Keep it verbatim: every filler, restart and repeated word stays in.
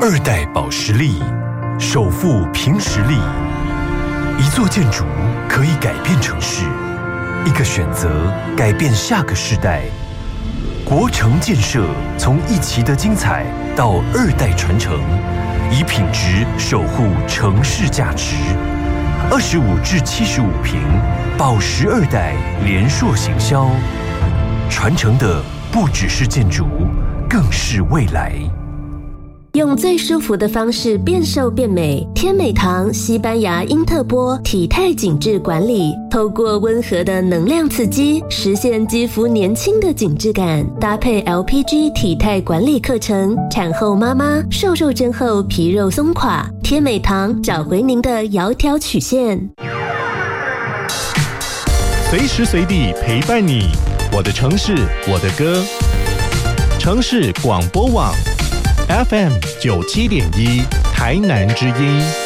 二代保时力，首富凭实力。一座建筑可以改变城市，一个选择改变下个世代。国城建设从一期的精彩到二代传承，以品质守护城市价值。二十五至七十五坪，保时二代联硕行销，传承的不只是建筑，更是未来。 用最舒服的方式变瘦变美，天美堂西班牙因特波体态紧致管理，透过温和的能量刺激，实现肌肤年轻的紧致感。搭配 L P G 体态管理课程，产后妈妈瘦肉针后皮肉松垮，天美堂找回您的窈窕曲线。 随时随地陪伴你，我的城市，我的歌。城市广播网 F M 九七点一，台南之音。